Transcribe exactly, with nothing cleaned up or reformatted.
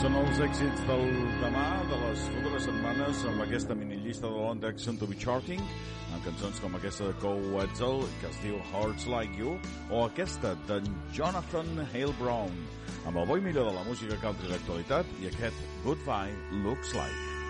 Són els èxits del demà, de les futures setmanes, amb aquesta minillista de Long Action to be Charting, amb cançons com aquesta de Cole Wetzel, que es diu Hearts Like You, o aquesta de Jonathan Hale Brown, amb el bo i millor de la música country d'actualitat i aquest Goodbye Looks Like.